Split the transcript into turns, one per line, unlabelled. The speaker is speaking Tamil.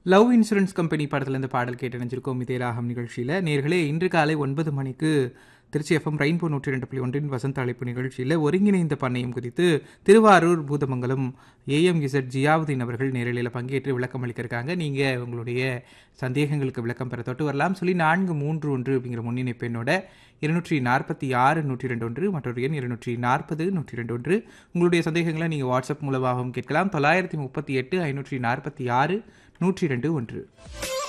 லவ் இன்சூரன்ஸ் கம்பெனி படத்தில் இந்த பாடல் கேட்டு நினைச்சிருக்கோம் இதே ராகம் நிகழ்ச்சியில். நேர்களே, இன்று காலை 9 மணிக்கு திருச்சி எஃப்எம் ரெயின்போ 102.1 வசந்த அழைப்பு நிகழ்ச்சியில் ஒருங்கிணைந்த பண்ணையம் குறித்து திருவாரூர் பூதமங்கலம் ஏஎம்இசட் ஜியாவுதீன் அவர்கள் நேரலையில் பங்கேற்று விளக்கம் அளிக்க இருக்காங்க. நீங்கள் உங்களுடைய சந்தேகங்களுக்கு விளக்கம் பெற தொட்டு வரலாம். 431 அப்படிங்கிற முன்னிணைப்பு எண்ணோட 246 102 மற்றொரு எண் 240 102. உங்களுடைய சந்தேகங்களை நீங்கள் வாட்ஸ்அப் மூலமாகவும் கேட்கலாம். 938 546 102 1.